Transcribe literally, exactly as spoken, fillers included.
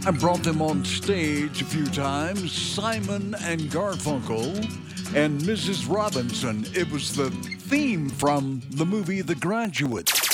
I brought them on stage a few times, Simon and Garfunkel and Missus Robinson. It was the theme from the movie The Graduate.